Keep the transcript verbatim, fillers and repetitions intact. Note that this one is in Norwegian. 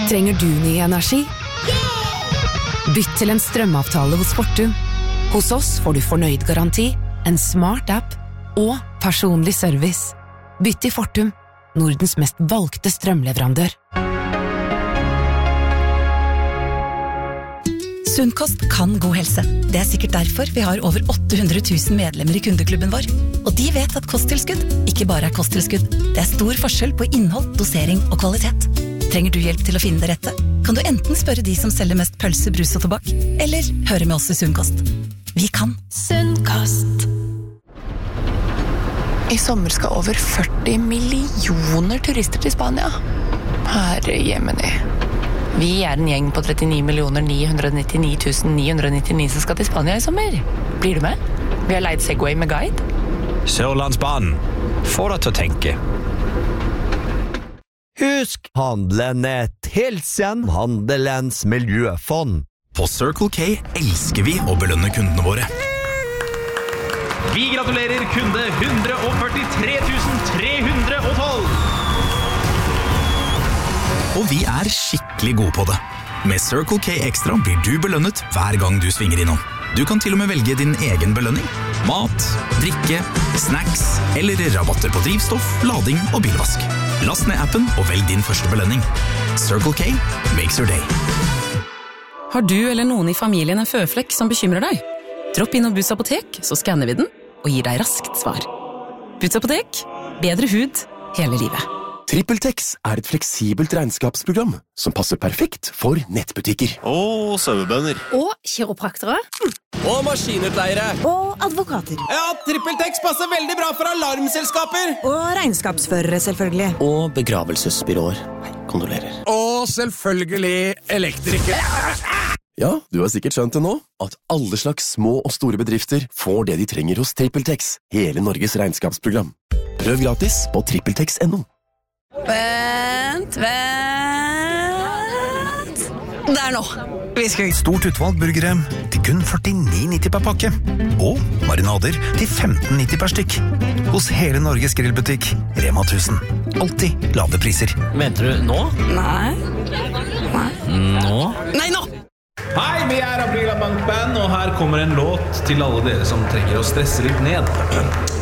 Trenger du ny energi? Bytt til en strømavtale hos Fortum. Hos oss får du fornøyd garanti, en smart app og personlig service. Bytt til Fortum, Nordens mest valgte strømleverandør. Sunnkost kan god helse. Det er sikkert derfor vi har over åtte hundre tusen medlemmer i kundeklubben vår. Og de vet at kosttilskudd ikke bare er kosttilskudd. Det er stor forskjell på innhold, dosering og kvalitet. Trenger du hjelp til å finne det rette? Kan du enten spørre de som selger mest pølse, brus og tobakk, eller høre med oss i Sunnkost. Vi kan. Sunnkost. I sommer skal over førti millioner turister til Spania. Herre jemini. Vi er en gjeng på trettini millioner ni hundre nittini tusen ni hundre nittini som skal til Spania i sommer. Blir du med? Vi har leid Segway med guide. Sørlandsbanen. Få deg til å tenke. Husk handlenet Hilsen Handelens Miljøfond. På Circle K elsker vi å belønne kundene våre. Vi gratulerer kunde one hundred forty-three thousand three hundred twelve. Og vi er skikkelig gode på det. Med Circle K Extra blir du belønnet hver gang du svinger innom. Du kan til og med velge din egen belønning. Mat, drikke, snacks eller rabatter på drivstoff, lading og bilvask. Last ned appen og velg din første belønning. Circle K makes your day. Har du eller noen i familien en føflekk som bekymrer deg? Dropp inn og Butts apotek, så skanner vi den og gir deg raskt svar. Butts apotek, bedre hud hele livet. TrippelTex er et fleksibelt regnskapsprogram som passer perfekt for nettbutikker. Og sauebønder. Og kiropraktere. Og maskinutleiere. Og advokater. Ja, TrippelTex passer veldig bra for alarmselskaper. Og regnskapsførere, selvfølgelig. Og begravelsesbyråer. Kondolerer. Og selvfølgelig elektrikere. Ja, du har sikkert skjønt det nå, at alle slags små og store bedrifter får det de trenger hos TrippelTex, hele Norges regnskapsprogram. Prøv gratis på trippeltex punktum no. Vent, vent. Der nå. Vi skal ut. Stort utvalg burgere til kun førtini nitti per pakke. Og marinader til femten nitti per stykk. Hos hele Norges grillbutikk, Rema tusen. Alltid lave priser. Venter du nå? Nei. Nei. Nå? Nei, nå! Hei, vi er Aprila Bankband, og her kommer en låt til alle dere som trenger å stresse litt ned.